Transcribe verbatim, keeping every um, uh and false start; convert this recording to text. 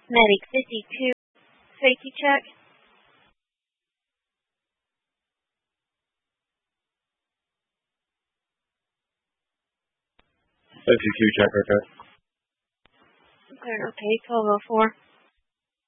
Medic fifty-two, safety check. fifty-two check, okay. Okay, okay, twelve oh four.